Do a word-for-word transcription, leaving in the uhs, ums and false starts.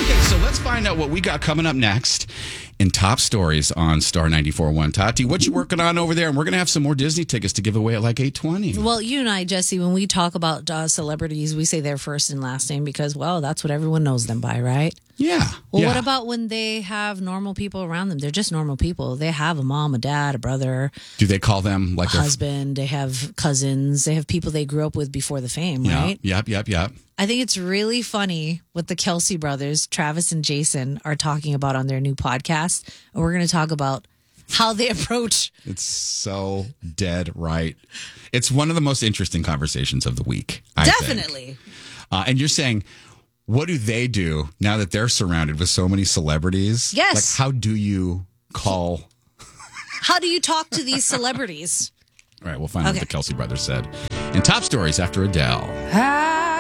Okay, so let's find out what we got coming up next in Top Stories on Star ninety-four point one. Tati, what you working on over there? And we're going to have some more Disney tickets to give away at like eight twenty. Well, you and I, Jesse, when we talk about uh, celebrities, we say their first and last name because, well, that's what everyone knows them by, right? Yeah. Well, yeah. what about when they have normal people around them? They're just normal people. They have a mom, a dad, a brother. Do they call them like a husband? They have cousins. They have people they grew up with before the fame, yeah, right? Yep, yep, yep. I think it's really funny what the Kelsey brothers, Travis and Jason, are talking about on their new podcast. And we're going to talk about how they approach. It's so dead right. It's one of the most interesting conversations of the week. I Definitely. Uh, and you're saying, what do they do now that they're surrounded with so many celebrities? Yes. Like, how do you call? How do you talk to these celebrities? All right, we'll find out Okay. what the Kelsey brothers said in Top Stories after Adele. Ah.